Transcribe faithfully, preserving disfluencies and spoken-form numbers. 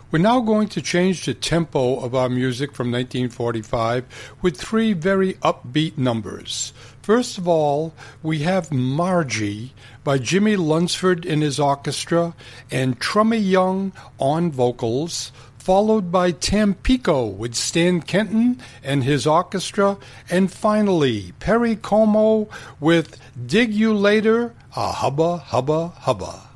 We're now going to change the tempo of our music from nineteen forty-five with three very upbeat numbers. First of all, we have Margie by Jimmy Lunsford and his orchestra and Trummy Young on vocals, followed by Tampico with Stan Kenton and his orchestra, and finally Perry Como with Dig You Later, a Hubba Hubba Hubba.